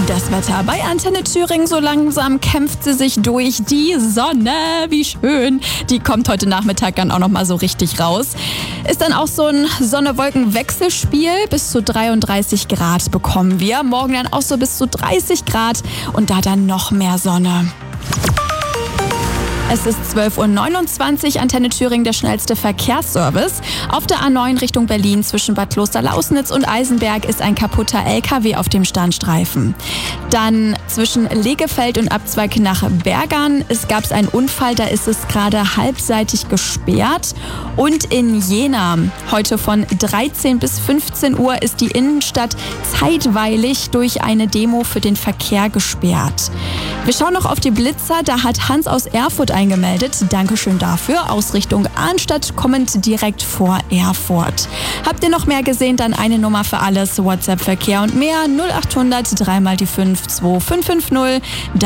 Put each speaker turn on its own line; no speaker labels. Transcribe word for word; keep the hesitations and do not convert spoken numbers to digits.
Das Wetter bei Antenne Thüringen, so langsam kämpft sie sich durch die Sonne. Wie schön. Die kommt heute Nachmittag dann auch noch mal so richtig raus. Ist dann auch so ein Sonne-Wolken-Wechselspiel. Bis zu dreiunddreißig Grad bekommen wir. Morgen dann auch so bis zu dreißig Grad und da dann noch mehr Sonne. Es ist zwölf Uhr neunundzwanzig, Antenne Thüringen, der schnellste Verkehrsservice. Auf der A neun Richtung Berlin zwischen Bad Klosterlausnitz und Eisenberg ist ein kaputter L K W auf dem Standstreifen. Dann zwischen Legefeld und Abzweig nach Bergern es gab einen Unfall, da ist es gerade halbseitig gesperrt. Und in Jena, heute von dreizehn bis fünfzehn Uhr, ist die Innenstadt zeitweilig durch eine Demo für den Verkehr gesperrt. Wir schauen noch auf die Blitzer, da hat Hans aus Erfurt eingemeldet. Dankeschön dafür. Ausrichtung Arnstadt, kommend direkt vor Erfurt. Habt ihr noch mehr gesehen? Dann eine Nummer für alles. WhatsApp, Verkehr und mehr. null acht hundert drei mal die fünf zwei fünf fünf null.